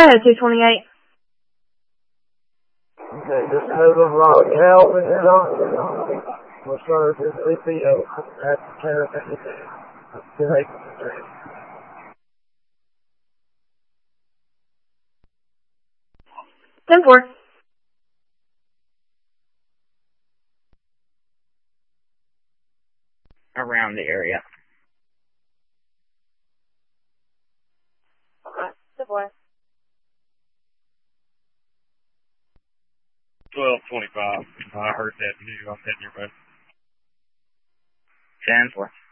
ahead, 228. Okay, just hold on right. Help me, head on. We'll start with 3PO. That's terrible. Great. 10-4. Around the area. The boy. 12:25. I heard that too. I'm sitting here, bud. 10-4.